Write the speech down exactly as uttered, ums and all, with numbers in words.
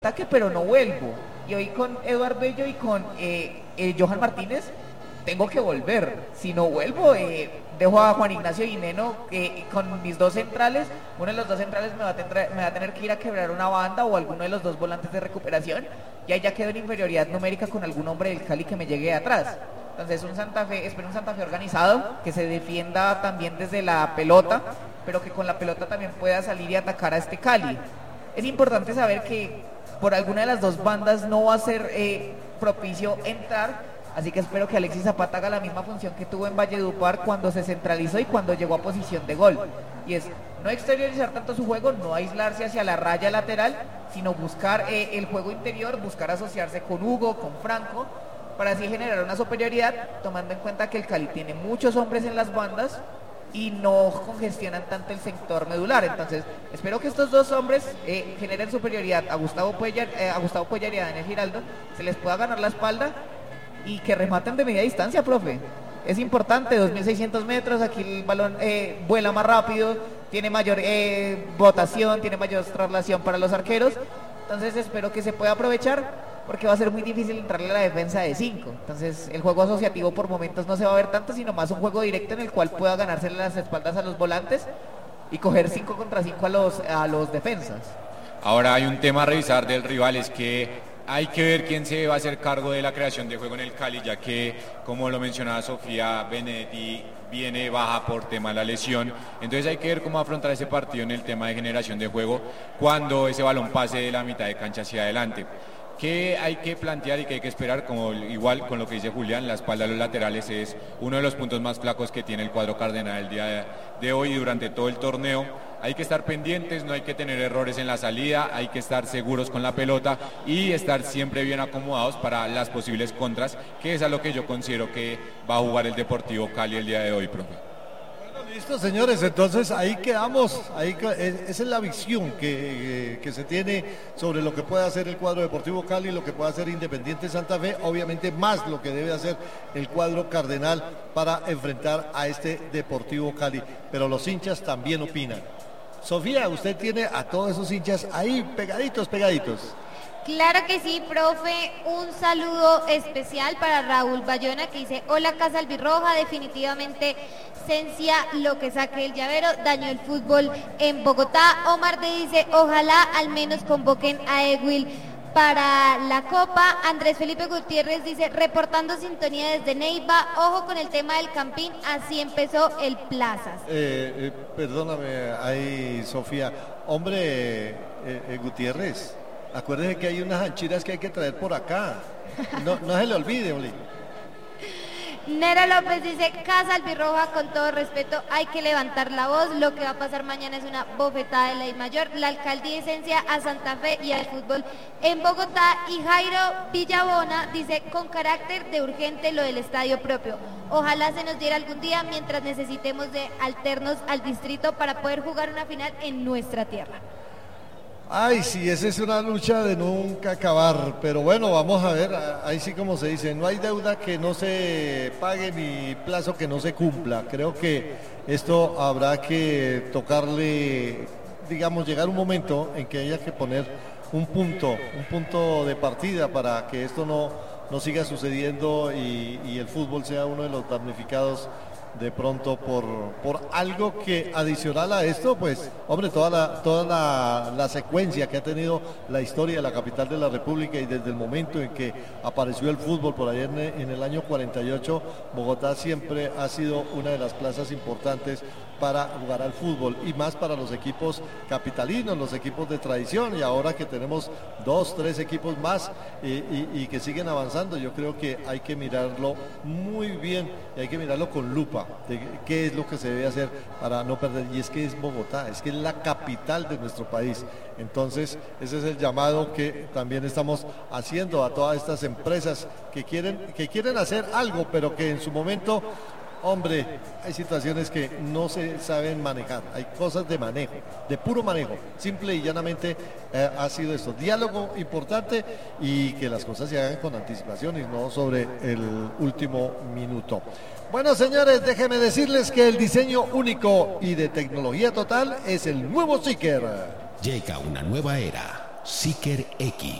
ataque, pero no vuelvo. Y hoy con Eduard Bello y con eh, eh, Johan Martínez tengo que volver. Si no vuelvo, eh, dejo a Juan Ignacio Guineno eh, con mis dos centrales. Uno de los dos centrales me va, a tener, me va a tener que ir a quebrar una banda o alguno de los dos volantes de recuperación. Y ahí ya quedo en inferioridad numérica con algún hombre del Cali que me llegue de atrás. Entonces un Santa Fe, espero un Santa Fe organizado, que se defienda también desde la pelota, pero que con la pelota también pueda salir y atacar a este Cali. Es importante saber que por alguna de las dos bandas no va a ser eh, propicio entrar, así que espero que Alexis Zapata haga la misma función que tuvo en Valledupar cuando se centralizó y cuando llegó a posición de gol, y es no exteriorizar tanto su juego, no aislarse hacia la raya lateral, sino buscar eh, el juego interior, buscar asociarse con Hugo, con Franco, para así generar una superioridad, tomando en cuenta que el Cali tiene muchos hombres en las bandas y no congestionan tanto el sector medular. Entonces espero que estos dos hombres eh, generen superioridad a Gustavo Cuellar, eh, a Gustavo Cuellar y a Daniel Giraldo, se les pueda ganar la espalda y que rematen de media distancia, profe. Es importante, dos mil seiscientos metros, aquí el balón eh, vuela más rápido, tiene mayor eh, botación, tiene mayor traslación para los arqueros. Entonces espero que se pueda aprovechar, porque va a ser muy difícil entrarle a la defensa de cinco. Entonces el juego asociativo por momentos no se va a ver tanto, sino más un juego directo en el cual pueda ganarse las espaldas a los volantes y coger cinco contra cinco a los, a los defensas. Ahora hay un tema a revisar del rival, es que hay que ver quién se va a hacer cargo de la creación de juego en el Cali, ya que, como lo mencionaba Sofía, Benedetti viene baja por tema de la lesión. Entonces hay que ver cómo afrontar ese partido en el tema de generación de juego cuando ese balón pase de la mitad de cancha hacia adelante. Que hay que plantear y que hay que esperar, como igual con lo que dice Julián, la espalda de los laterales es uno de los puntos más flacos que tiene el cuadro cardenal el día de hoy y durante todo el torneo. Hay que estar pendientes, no hay que tener errores en la salida, hay que estar seguros con la pelota y estar siempre bien acomodados para las posibles contras, que es a lo que yo considero que va a jugar el Deportivo Cali el día de hoy, profe. Listo, señores, entonces ahí quedamos, ahí, esa es la visión que, que se tiene sobre lo que puede hacer el cuadro Deportivo Cali, lo que puede hacer Independiente Santa Fe, obviamente más lo que debe hacer el cuadro cardenal para enfrentar a este Deportivo Cali, pero los hinchas también opinan. Sofía, usted tiene a todos esos hinchas ahí pegaditos, pegaditos. Claro que sí, profe. Un saludo especial para Raúl Bayona, que dice: hola Casa Albirroja, definitivamente Cencia lo que saque el llavero, dañó el fútbol en Bogotá. Omar te dice: ojalá al menos convoquen a Ewil para la Copa. Andrés Felipe Gutiérrez dice: reportando sintonía desde Neiva, ojo con el tema del Campín, así empezó el Plazas. Eh, eh, perdóname ahí, Sofía. Hombre, eh, eh, Gutiérrez, acuérdese que hay unas anchiras que hay que traer por acá. No, no se le olvide, Oli. Nera López dice: Casa Albirroja, con todo respeto, hay que levantar la voz. Lo que va a pasar mañana es una bofetada de ley mayor. La alcaldía esencia a Santa Fe y al fútbol en Bogotá. Y Jairo Villabona dice: con carácter de urgente lo del estadio propio. Ojalá se nos diera algún día mientras necesitemos de alternos al distrito para poder jugar una final en nuestra tierra. Ay, sí, esa es una lucha de nunca acabar, pero bueno, vamos a ver, ahí sí como se dice, no hay deuda que no se pague ni plazo que no se cumpla. Creo que esto habrá que tocarle, digamos, llegar un momento en que haya que poner un punto, un punto de partida para que esto no, no siga sucediendo y, y el fútbol sea uno de los damnificados de pronto por, por algo que adicional a esto, pues, hombre, toda la, toda la, la secuencia que ha tenido la historia de la capital de la República y desde el momento en que apareció el fútbol por allá en, en el año cuarenta y ocho, Bogotá siempre ha sido una de las plazas importantes para jugar al fútbol y más para los equipos capitalinos, los equipos de tradición, y ahora que tenemos dos, tres equipos más y, y, y que siguen avanzando, yo creo que hay que mirarlo muy bien y hay que mirarlo con lupa de qué es lo que se debe hacer para no perder, y es que es Bogotá, es que es la capital de nuestro país. Entonces ese es el llamado que también estamos haciendo a todas estas empresas que quieren, que quieren hacer algo, pero que en su momento, hombre, hay situaciones que no se saben manejar, hay cosas de manejo, de puro manejo, simple y llanamente eh, ha sido esto, diálogo importante y que las cosas se hagan con anticipación y no sobre el último minuto. Bueno, señores, déjenme decirles que el diseño único y de tecnología total es el nuevo Zeekr. Llega una nueva era. Seeker X.